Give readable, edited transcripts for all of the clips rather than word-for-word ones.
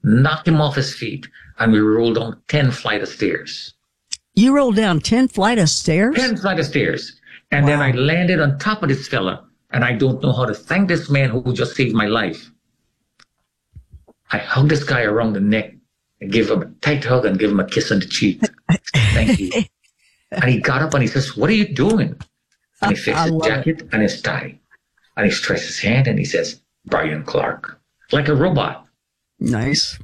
knocked him off his feet, and we rolled down 10 flight of stairs. You rolled down 10 flight of stairs? 10 flight of stairs. And then I landed on top of this fella, and I don't know how to thank this man who just saved my life. I hugged this guy around the neck and gave him a tight hug and gave him a kiss on the cheek. Thank you. And he got up and he says, "What are you doing?" And he fixed his jacket and his tie. And he stretched his hand and he says, "Brian Clark," like a robot. Nice.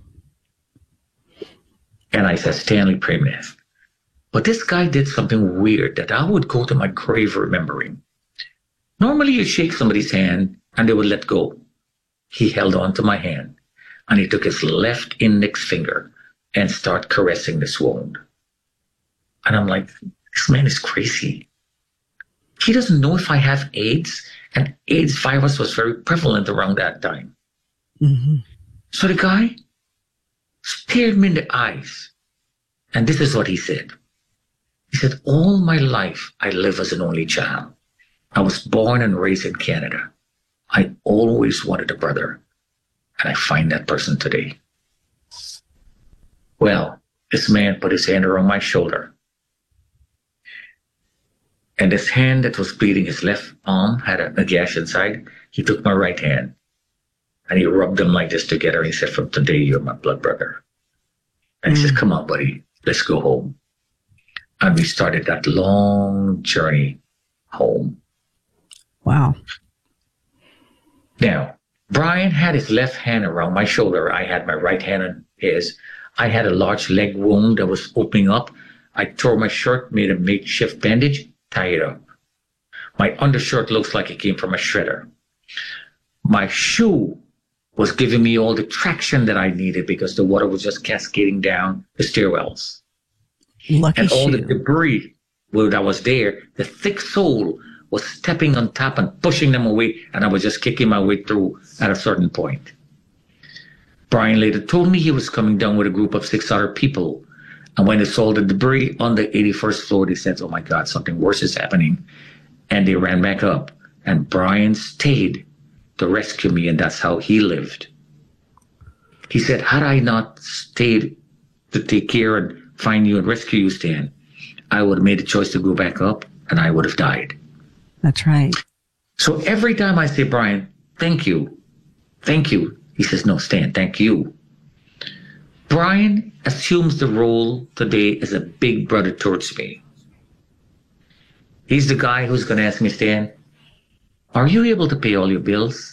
And I said, "Stanley Premeth." But this guy did something weird that I would go to my grave remembering. Normally you shake somebody's hand and they would let go. He held on to my hand and he took his left index finger and started caressing this wound. And I'm like, this man is crazy. He doesn't know if I have AIDS, and AIDS virus was very prevalent around that time. Mm-hmm. So the guy stared me in the eyes, and this is what he said. He said, "All my life, I live as an only child. I was born and raised in Canada. I always wanted a brother, and I find that person today." Well, this man put his hand around my shoulder. And this hand that was bleeding, his left arm had a gash inside. He took my right hand and he rubbed them like this together. He said, "From today, you're my blood brother." And he said, "Come on, buddy, let's go home." And we started that long journey home. Wow. Now, Brian had his left hand around my shoulder. I had my right hand on his. I had a large leg wound that was opening up. I tore my shirt, made a makeshift bandage, tie it up. My undershirt looks like it came from a shredder. My shoe was giving me all the traction that I needed because the water was just cascading down the stairwells. Lucky and all shoe. the debris that was there, the thick sole was stepping on top and pushing them away, and I was just kicking my way through at a certain point. Brian later told me he was coming down with a group of 6 other people. And when they saw the debris on the 81st floor, they said, "Oh my God, something worse is happening." And they ran back up. And Brian stayed to rescue me, and that's how he lived. He said, "Had I not stayed to take care and find you and rescue you, Stan, I would have made the choice to go back up, and I would have died." That's right. So every time I say, "Brian, thank you, thank you," he says, "No, Stan, thank you." Brian assumes the role today as a big brother towards me. He's the guy who's going to ask me, "Stan, are you able to pay all your bills?"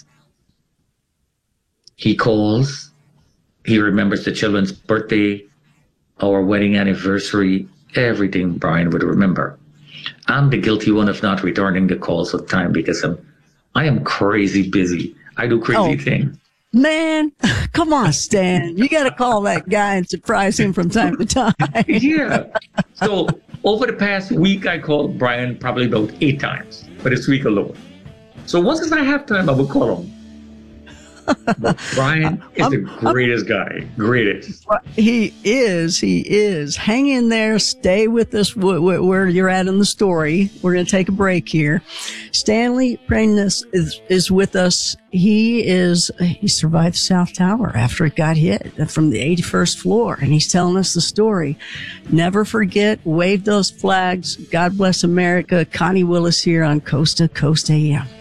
He calls. He remembers the children's birthday, our wedding anniversary, everything Brian would remember. I'm the guilty one of not returning the calls on time because I am crazy busy. I do crazy things. Man, come on, Stan. You got to call that guy and surprise him from time to time. Yeah. So over the past week, I called Brian probably about 8 times for this week alone. So once I have time, I will call him. But Brian is the greatest guy. Greatest. He is. He is. Hang in there. Stay with us where you're at in the story. We're going to take a break here. Stanley Premeth is with us. He survived South Tower after it got hit from the 81st floor. And he's telling us the story. Never forget, wave those flags. God bless America. Connie Willis here on Coast to Coast AM.